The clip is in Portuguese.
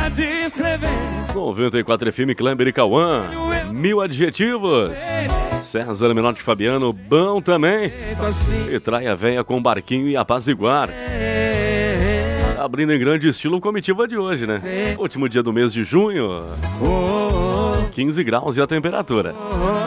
descrever. 94 FM, Kleber e Cauã, 1000 adjetivos. César Menotti Fabiano, bom também. E Traia Véia com Barquinho e Apaziguar. Abrindo em grande estilo comitiva de hoje, né? Último dia do mês de junho. 15 graus e a temperatura.